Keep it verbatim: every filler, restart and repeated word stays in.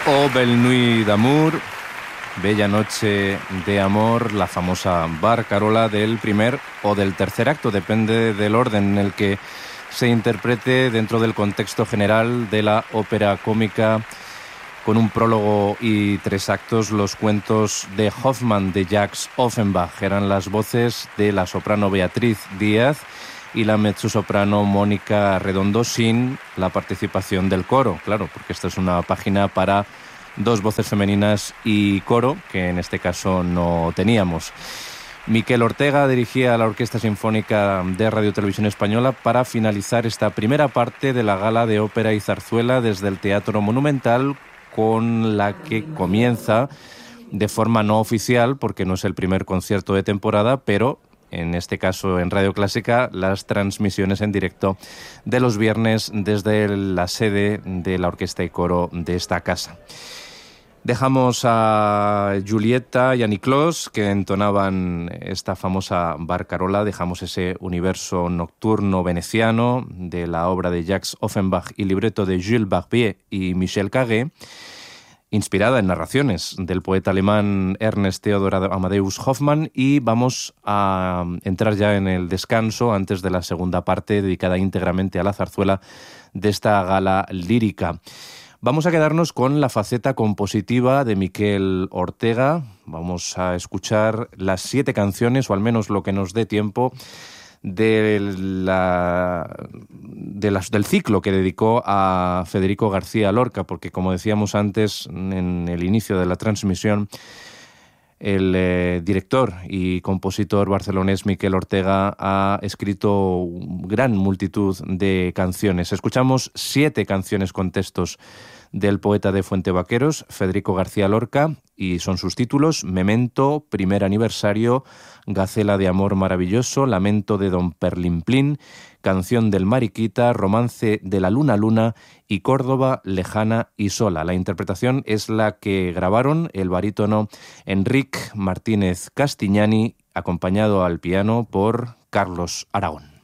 O Belle Nuit d'amour, Bella Noche de Amor, la famosa barcarola del primer o del tercer acto, depende del orden en el que se interprete dentro del contexto general de la ópera cómica, con un prólogo y tres actos. Los cuentos de Hoffmann de Jacques Offenbach eran las voces de la soprano Beatriz Díaz y la mezzosoprano Mónica Redondo, sin la participación del coro, claro, porque esta es una página para dos voces femeninas y coro, que en este caso no teníamos. Miquel Ortega dirigía la Orquesta Sinfónica de Radio Televisión Española para finalizar esta primera parte de la gala de ópera y zarzuela desde el Teatro Monumental, con la que comienza de forma no oficial, porque no es el primer concierto de temporada, pero en este caso en Radio Clásica, las transmisiones en directo de los viernes desde la sede de la orquesta y coro de esta casa. Dejamos a Giulietta y a Niclós, que entonaban esta famosa barcarola. Dejamos ese universo nocturno veneciano de la obra de Jacques Offenbach y libreto de Jules Barbier y Michel Carré, inspirada en narraciones del poeta alemán Ernst Theodor Amadeus Hoffmann, y vamos a entrar ya en el descanso antes de la segunda parte dedicada íntegramente a la zarzuela de esta gala lírica. Vamos a quedarnos con la faceta compositiva de Miquel Ortega. Vamos a escuchar las siete canciones, o al menos lo que nos dé tiempo, de la, de las, del ciclo que dedicó a Federico García Lorca, porque, como decíamos antes en el inicio de la transmisión, el eh, director y compositor barcelonés Miquel Ortega ha escrito gran multitud de canciones. Escuchamos siete canciones con textos del poeta de Fuentevaqueros, Federico García Lorca, y son sus títulos: Memento, Primer Aniversario, Gacela de Amor Maravilloso, Lamento de Don Perlimplín, Canción del Mariquita, Romance de la Luna Luna y Córdoba Lejana y Sola. La interpretación es la que grabaron el barítono Enric Martínez Castiñani, acompañado al piano por Carlos Aragón.